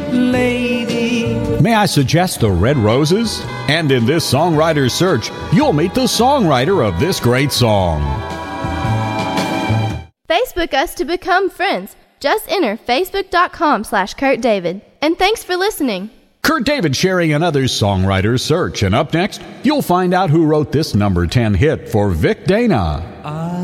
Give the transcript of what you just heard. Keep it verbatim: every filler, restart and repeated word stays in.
lady. May I suggest the Red Roses? And in this songwriter search, you'll meet the songwriter of this great song. Facebook us to become friends. Just enter facebook.com slash Kurt David. And thanks for listening. Kurt David sharing another songwriter search. And up next, you'll find out who wrote this number ten hit for Vic Dana. I